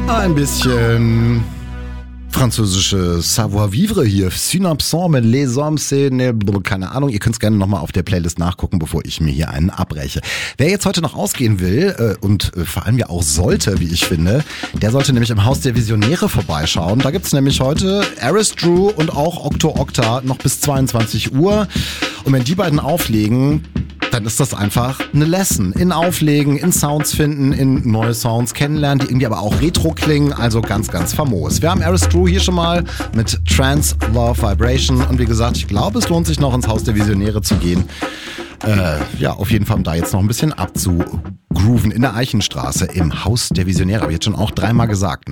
Ein bisschen französische Savoir-vivre hier. Synapson mit Les Hommes, keine Ahnung. Ihr könnt es gerne nochmal auf der Playlist nachgucken, bevor ich mir hier einen abbreche. Wer jetzt heute noch ausgehen will und vor allem ja auch sollte, wie ich finde, der sollte nämlich im Haus der Visionäre vorbeischauen. Da gibt's nämlich heute Aris Drew und auch Octo Octa noch bis 22 Uhr. Und wenn die beiden auflegen, dann ist das einfach eine Lesson. In Auflegen, in Sounds finden, in neue Sounds kennenlernen, die irgendwie aber auch retro klingen, also ganz, ganz famos. Wir haben Aris Drew hier schon mal mit Trance Love Vibration und wie gesagt, ich glaube, es lohnt sich noch ins Haus der Visionäre zu gehen. Ja, auf jeden Fall, um da jetzt noch ein bisschen abzugrooven in der Eichenstraße im Haus der Visionäre. Habe ich jetzt schon auch 3-mal gesagt.